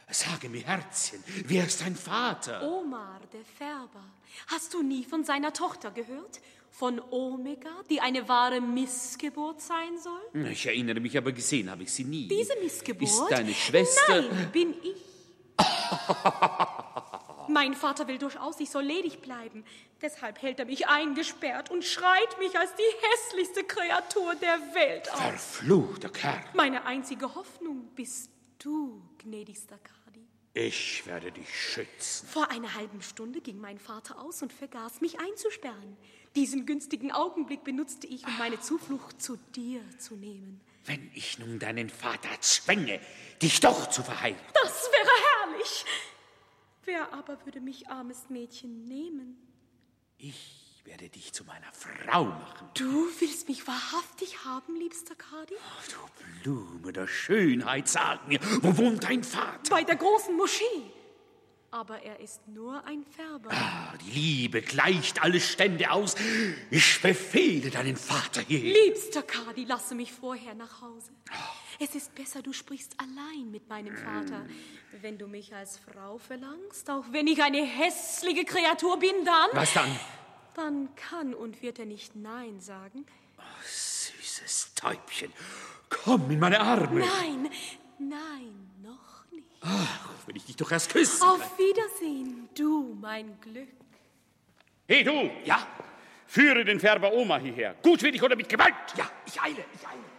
Sage mir, Herzchen, wer ist dein Vater? Omar, der Färber. Hast du nie von seiner Tochter gehört? Von Omega, die eine wahre Missgeburt sein soll? Ich erinnere mich, aber gesehen habe ich sie nie. Diese Missgeburt? Ist deine Schwester... Nein, bin ich. Mein Vater will durchaus, ich soll ledig bleiben. Deshalb hält er mich eingesperrt und schreit mich als die hässlichste Kreatur der Welt aus. Verfluchter Kerl. Meine einzige Hoffnung bist du, gnädigster Kadi. Ich werde dich schützen. Vor einer halben Stunde ging mein Vater aus und vergaß, mich einzusperren. Diesen günstigen Augenblick benutzte ich, um meine Zuflucht zu dir zu nehmen. Wenn ich nun deinen Vater zwänge, dich doch zu verheiraten. Das wäre herrlich. Wer aber würde mich, armes Mädchen, nehmen? Ich werde dich zu meiner Frau machen. Du willst mich wahrhaftig haben, liebster Kadi? Du Blume der Schönheit, sag mir, wo wohnt dein Vater? Bei der großen Moschee. Aber er ist nur ein Färber. Die Liebe gleicht alle Stände aus. Ich befehle deinen Vater hierher. Liebster Kadi, lasse mich vorher nach Hause. Es ist besser, du sprichst allein mit meinem Vater. Wenn du mich als Frau verlangst, auch wenn ich eine hässliche Kreatur bin, dann... Was dann? Dann kann und wird er nicht Nein sagen. Süßes Täubchen, komm in meine Arme. Nein, nein, noch nicht. Ach, wenn ich dich doch erst küssen. Auf Wiedersehen, du, mein Glück. Hey, du! Ja? Führe den Färber Omar hierher. Gutwillig oder mit Gewalt? Ja, ich eile.